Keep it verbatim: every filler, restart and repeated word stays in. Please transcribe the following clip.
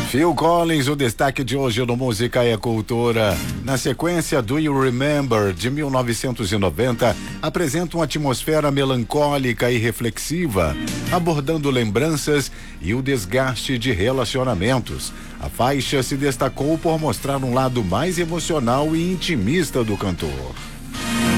Phil Collins, o destaque de hoje no Música e Cultura. Na sequência, Do You Remember, de mil novecentos e noventa, apresenta uma atmosfera melancólica e reflexiva, abordando lembranças e o desgaste de relacionamentos. A faixa se destacou por mostrar um lado mais emocional e intimista do cantor.